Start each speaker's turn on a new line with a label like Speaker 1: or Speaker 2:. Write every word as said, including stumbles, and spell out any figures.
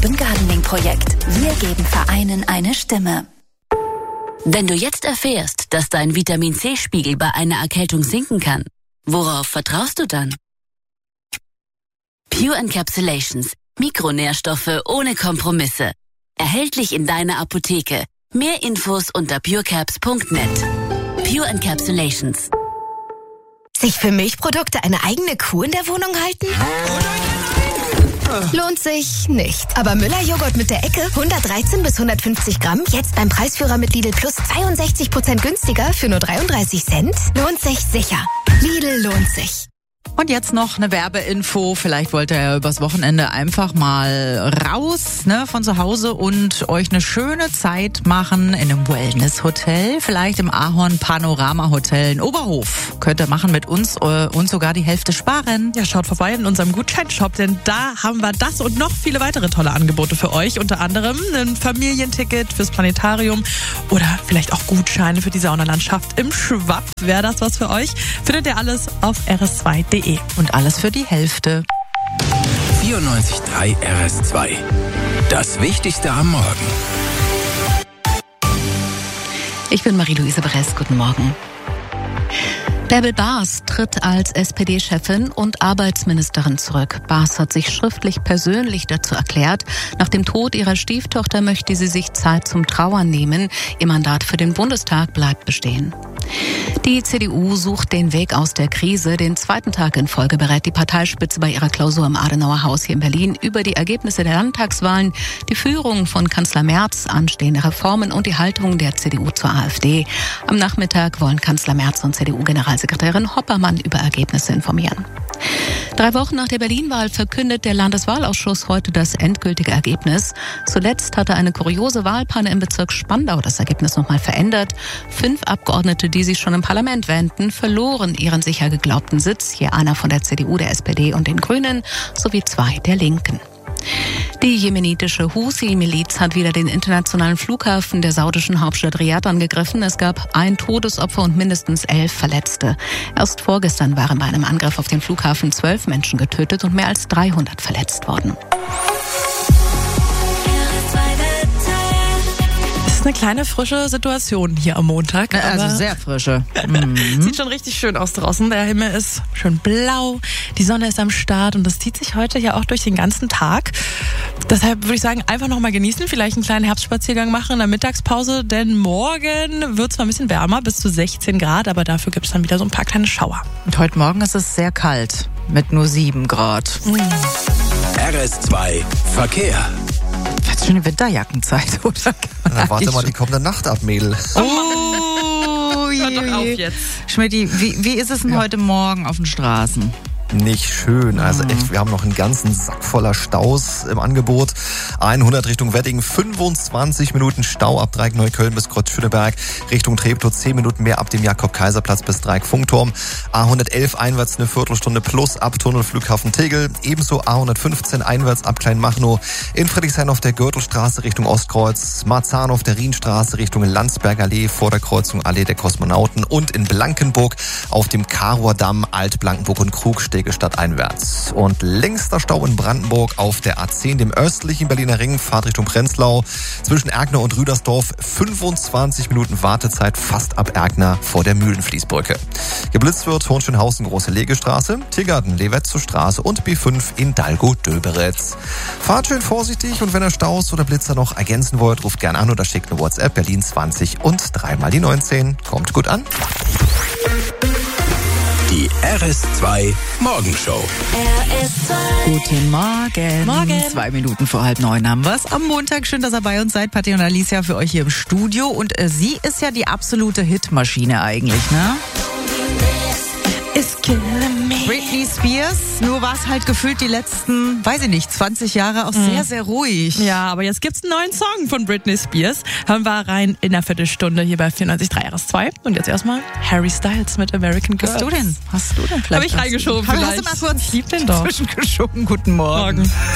Speaker 1: Urban Gardening Projekt. Wir geben Vereinen eine Stimme. Wenn du jetzt erfährst, dass dein Vitamin-C-Spiegel bei einer Erkältung sinken kann, worauf vertraust du dann? Pure Encapsulations. Mikronährstoffe ohne Kompromisse. Erhältlich in deiner Apotheke. Mehr Infos unter purecaps punkt net. Pure Encapsulations.
Speaker 2: Sich für Milchprodukte eine eigene Kuh in der Wohnung halten? Lohnt sich nicht. Aber Müller-Joghurt mit der Ecke, hundertdreizehn bis hundertfünfzig Gramm, jetzt beim Preisführer mit Lidl Plus zweiundsechzig Prozent günstiger für nur dreiunddreißig Cent. Lohnt sich sicher. Lidl lohnt sich.
Speaker 3: Und jetzt noch eine Werbeinfo. Vielleicht wollt ihr ja übers Wochenende einfach mal raus, ne, von zu Hause und euch eine schöne Zeit machen in einem Wellness-Hotel. Vielleicht im Ahorn Panorama Hotel in Oberhof. Könnt ihr machen mit uns äh, und sogar die Hälfte sparen.
Speaker 4: Ja, schaut vorbei in unserem Gutscheinshop, denn da haben wir das und noch viele weitere tolle Angebote für euch. Unter anderem ein Familienticket fürs Planetarium oder vielleicht auch Gutscheine für die Saunalandschaft im Schwapp. Wäre das was für euch? Findet ihr alles auf r s zwei punkt d e.
Speaker 3: Und alles für die Hälfte.
Speaker 5: vierundneunzig Komma drei R S zwei. Das Wichtigste am Morgen.
Speaker 6: Ich bin Marie-Louise Bress. Guten Morgen. Bärbel Baas tritt als S P D-Chefin und Arbeitsministerin zurück. Baas hat sich schriftlich persönlich dazu erklärt. Nach dem Tod ihrer Stieftochter möchte sie sich Zeit zum Trauern nehmen. Ihr Mandat für den Bundestag bleibt bestehen. Die C D U sucht den Weg aus der Krise. Den zweiten Tag in Folge berät die Parteispitze bei ihrer Klausur im Adenauer Haus hier in Berlin über die Ergebnisse der Landtagswahlen, die Führung von Kanzler Merz, anstehende Reformen und die Haltung der C D U zur AfD. Am Nachmittag wollen Kanzler Merz und C D U-Generalsekretärin Hoppermann über Ergebnisse informieren. Drei Wochen nach der Berlin-Wahl verkündet der Landeswahlausschuss heute das endgültige Ergebnis. Zuletzt hatte eine kuriose Wahlpanne im Bezirk Spandau das Ergebnis nochmal verändert. Fünf Abgeordnete, die sich schon im Parlament wähnten, verloren ihren sicher geglaubten Sitz. Hier einer von der C D U, der S P D und den Grünen sowie zwei der Linken. Die jemenitische Houthi-Miliz hat wieder den internationalen Flughafen der saudischen Hauptstadt Riad angegriffen. Es gab ein Todesopfer und mindestens elf Verletzte. Erst vorgestern waren bei einem Angriff auf den Flughafen zwölf Menschen getötet und mehr als dreihundert verletzt worden.
Speaker 4: Eine kleine frische Situation hier am Montag.
Speaker 3: Also sehr frische. Mhm.
Speaker 4: Sieht schon richtig schön aus draußen. Der Himmel ist schön blau, die Sonne ist am Start und das zieht sich heute ja auch durch den ganzen Tag. Deshalb würde ich sagen, einfach nochmal genießen, vielleicht einen kleinen Herbstspaziergang machen in der Mittagspause, denn morgen wird es zwar ein bisschen wärmer, bis zu sechzehn Grad, aber dafür gibt es dann wieder so ein paar kleine Schauer.
Speaker 3: Und heute Morgen ist es sehr kalt, mit nur sieben Grad.
Speaker 4: Mhm.
Speaker 5: R S zwei Verkehr.
Speaker 3: Jetzt schon die Winterjackenzeit, oder?
Speaker 7: Na, warte mal die kommende Nacht ab, Mädel.
Speaker 3: Oh, je,
Speaker 4: Hör doch auf
Speaker 3: je.
Speaker 4: jetzt.
Speaker 3: Schmidti, wie, wie ist es denn
Speaker 7: Ja.
Speaker 3: heute Morgen auf den Straßen?
Speaker 7: Nicht schön. Also echt, wir haben noch einen ganzen Sack voller Staus im Angebot. hundert Richtung Wedding, fünfundzwanzig Minuten Stau ab Dreieck-Neukölln bis Kreuz-Schöneberg. Richtung Treptow zehn Minuten mehr ab dem Jakob-Kaiser-Platz bis Dreieck-Funkturm. A hundertelf einwärts eine Viertelstunde plus ab Tunnel Flughafen Tegel. Ebenso A hundertfünfzehn einwärts ab Kleinmachnow. In Friedrichshain auf der Gürtelstraße Richtung Ostkreuz. Marzahn auf der Rienstraße Richtung Landsberger Allee vor der Kreuzung Allee der Kosmonauten. Und in Blankenburg auf dem Karower Damm, Alt-Blankenburg und Krugsteg stadteinwärts. Und längster Stau in Brandenburg auf der A zehn, dem östlichen Berliner Ring, Fahrt Richtung Prenzlau. Zwischen Erkner und Rüdersdorf fünfundzwanzig Minuten Wartezeit fast ab Erkner vor der Mühlenfließbrücke. Geblitzt wird Hohenschönhausen, Große Legestraße, Tiergarten, Levetzer Straße und B fünf in Dalgo-Döberitz. Fahrt schön vorsichtig und wenn ihr Staus oder Blitzer noch ergänzen wollt, ruft gerne an oder schickt eine WhatsApp Berlin zwanzig und dreimal die neunzehn. Kommt gut an.
Speaker 5: Die R S zwei Morgenshow.
Speaker 1: R S zwei.
Speaker 3: Guten Morgen.
Speaker 4: Morgen.
Speaker 3: Zwei Minuten vor halb neun haben wir es am Montag. Schön, dass ihr bei uns seid. Patti und Alicia für euch hier im Studio. Und äh, sie ist ja die absolute Hitmaschine eigentlich, ne?
Speaker 4: It's killing me.
Speaker 3: Britney Spears, nur war es halt gefühlt die letzten, weiß ich nicht, zwanzig Jahre auch sehr, sehr ruhig.
Speaker 4: Ja, aber jetzt gibt's einen neuen Song von Britney Spears. Hören wir rein in einer Viertelstunde hier bei vierundneunzig Komma drei R S zwei. Und jetzt erstmal Harry Styles mit American Girls.
Speaker 3: Hast du denn? Hast du denn vielleicht?
Speaker 4: Hab ich reingeschoben
Speaker 3: Hast,
Speaker 4: vielleicht.
Speaker 3: hast du mal kurz
Speaker 4: Ich lieb den doch.
Speaker 3: zwischengeschoben? Guten Morgen.
Speaker 4: Morgen.